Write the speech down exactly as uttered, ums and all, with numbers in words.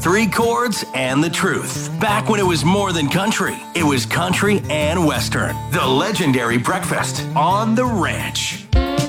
three chords, and the truth. Back when it was more than country, it was country and western. The legendary breakfast on the ranch.